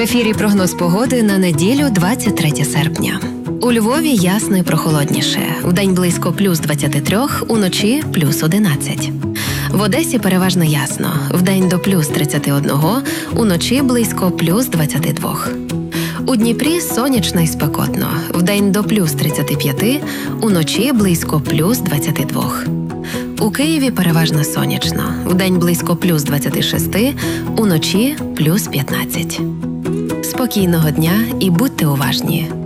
ефірі прогноз погоди на неділю, 23 серпня. У Львові ясно і прохолодніше. Вдень близько плюс 23, уночі плюс 11. В Одесі переважно ясно. Вдень до плюс 31, уночі близько плюс 22. У Дніпрі сонячно і спекотно. Вдень до плюс 35, уночі близько плюс 22. У Києві переважно сонячно. Вдень близько плюс 26, уночі плюс 15. Спокійного дня і будьте уважні.